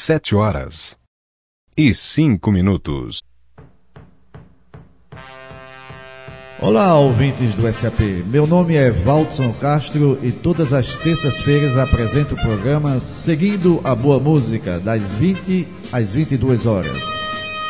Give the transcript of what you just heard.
7h05. Olá, ouvintes do SAP. Meu nome é Valdson Castro e todas as terças-feiras apresento o programa Seguindo a Boa Música, das 20 às 22 horas.